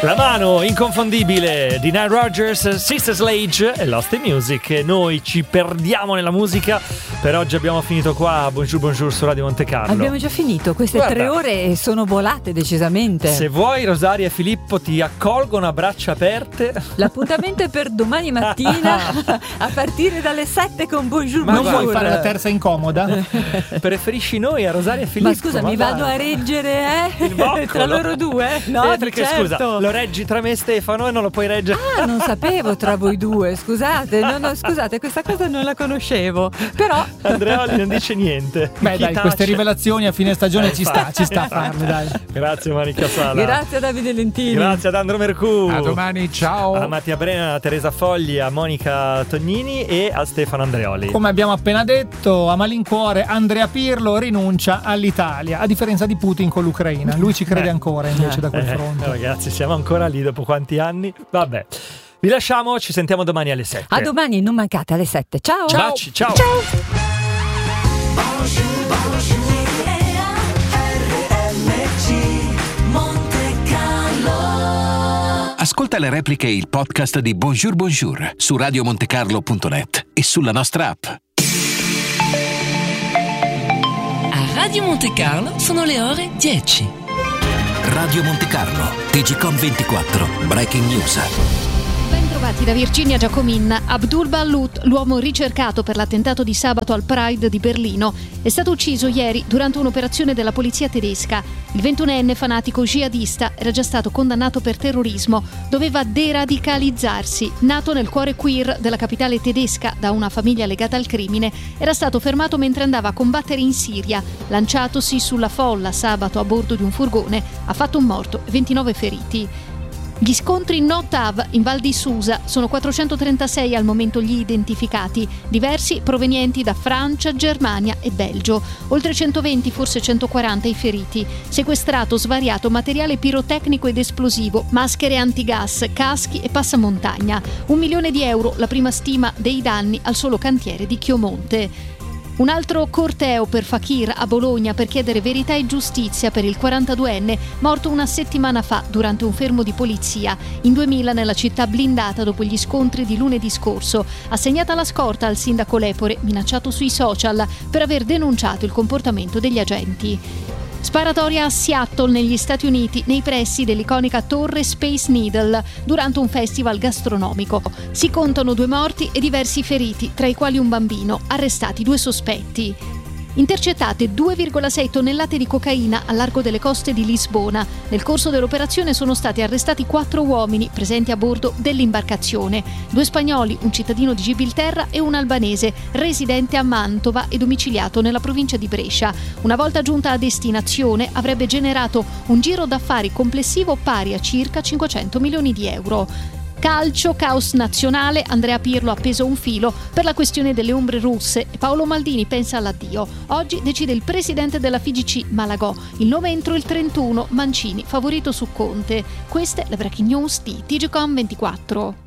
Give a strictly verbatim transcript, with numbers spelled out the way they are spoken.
La mano inconfondibile di Nile Rodgers, Sister Sledge e Lost in Music. Noi ci perdiamo nella musica. Per oggi abbiamo finito qua. Bonjour, bonjour su Radio Monte Carlo. Abbiamo già finito. Queste Guarda, tre ore sono volate decisamente. Se vuoi, Rosaria e Filippo ti accolgono a braccia aperte. L'appuntamento è per domani mattina a partire dalle sette con Bonjour. Ma non bonjour. vuoi fare la terza incomoda? Preferisci noi a Rosaria e Filippo? Ma scusa, ma mi dai. vado a reggere eh? Il boccolo. Tra loro due? No, eh, perché certo. scusa, lo reggi tra me e Stefano e non lo puoi reggere. Ah, non sapevo tra voi due, scusate, no, no, scusate, questa cosa non la conoscevo. Però Andreoli non dice niente. Beh, Chi dai, tace? queste rivelazioni a fine stagione Eh, ci sta, infatti. ci sta a farle, dai. Grazie Monica Sala. grazie a Davide Lentini. Grazie ad Andro Mercù. A domani, ciao. A Mattia Brena, a Teresa Fogli, a Monica Tognini e a Stefano Andreoli. Come abbiamo appena detto, a malincuore Andrea Pirlo rinuncia all'Italia, a differenza di Putin con l'Ucraina. Lui ci crede Eh. ancora invece da quel Eh, fronte. Ragazzi, siamo ancora lì dopo quanti anni? Vabbè. Vi lasciamo, ci sentiamo domani alle sette. A domani, non mancate alle sette. Ciao. Baci, ciao. Ascolta le repliche e il podcast di Bonjour Bonjour su radio monte carlo punto net e sulla nostra app. A Radio Monte Carlo sono le ore dieci. Radio Monte Carlo, T G Com ventiquattro, Breaking News. Bentrovati da Virginia Giacomin. Abdul Ballout, l'uomo ricercato per l'attentato di sabato al Pride di Berlino, è stato ucciso ieri durante un'operazione della polizia tedesca. Il ventunenne fanatico jihadista era già stato condannato per terrorismo. Doveva deradicalizzarsi. Nato nel cuore queer della capitale tedesca da una famiglia legata al crimine, era stato fermato mentre andava a combattere in Siria. Lanciatosi sulla folla sabato a bordo di un furgone, ha fatto un morto e ventinove feriti. Gli scontri in Notav, in Val di Susa, sono quattrocentotrentasei al momento gli identificati, diversi provenienti da Francia, Germania e Belgio. Oltre centoventi, forse centoquaranta i feriti. Sequestrato svariato materiale pirotecnico ed esplosivo, maschere antigas, caschi e passamontagna. Un milione di euro, la prima stima dei danni al solo cantiere di Chiomonte. Un altro corteo per Fakir a Bologna per chiedere verità e giustizia per il quarantaduenne morto una settimana fa durante un fermo di polizia in duemila nella città blindata dopo gli scontri di lunedì scorso. Assegnata la scorta al sindaco Lepore, minacciato sui social per aver denunciato il comportamento degli agenti. Sparatoria a Seattle negli Stati Uniti nei pressi dell'iconica torre Space Needle durante un festival gastronomico. Si contano due morti e diversi feriti, tra i quali un bambino. Arrestati due sospetti. Intercettate due virgola sei tonnellate di cocaina a largo delle coste di Lisbona. Nel corso dell'operazione sono stati arrestati quattro uomini presenti a bordo dell'imbarcazione. Due spagnoli, un cittadino di Gibilterra e un albanese, residente a Mantova e domiciliato nella provincia di Brescia. Una volta giunta a destinazione avrebbe generato un giro d'affari complessivo pari a circa cinquecento milioni di euro. Calcio, caos nazionale, Andrea Pirlo ha appeso un filo per la questione delle ombre russe e Paolo Maldini pensa all'addio. Oggi decide il presidente della F I G C, Malagò. Il nome entro il trentuno, Mancini, favorito su Conte. Queste le breaking news di T G Com ventiquattro.